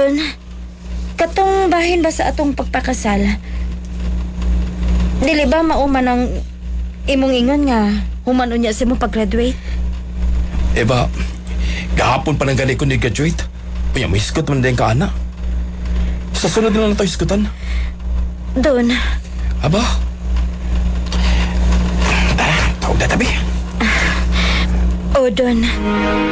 Don, katong bahin ba sa atong pagpakasal? Dili ba mauman ang imong ingon nga human unya sa imong pag-graduate? Eva, gahapon pa nang gani ko ni-graduate. Unya, may iskot man din ka, ana. Sa sunod na lang tayo iskutan. Don, Aba? Tawag na tabi. Don.